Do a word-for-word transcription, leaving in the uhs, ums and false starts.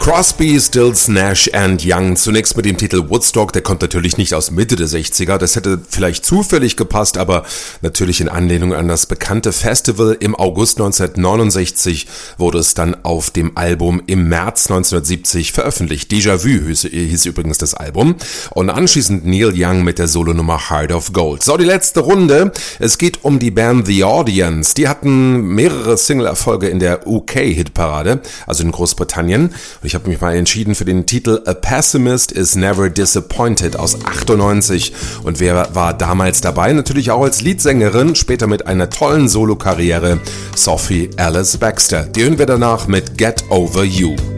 Crosby, Stills, Nash and Young. Zunächst mit dem Titel Woodstock, der kommt natürlich nicht aus Mitte der sechziger, das hätte vielleicht zufällig gepasst, aber natürlich in Anlehnung an das bekannte Festival. Im August neunzehnhundertneunundsechzig wurde es dann auf dem Album im März neunzehnhundertsiebzig veröffentlicht. Déjà-vu hieß, hieß übrigens das Album. Und anschließend Neil Young mit der Solonummer Heart of Gold. So, die letzte Runde. Es geht um die Band The Audience. Die hatten mehrere Single-Erfolge in der U K-Hitparade, also in Großbritannien. Und ich habe mich mal entschieden für den Titel A Pessimist is Never Disappointed aus achtundneunzig. Und wer war damals dabei? Natürlich auch als Leadsängerin, später mit einer tollen Solo-Karriere, Sophie Alice Baxter. Die hören wir danach mit Get Over You.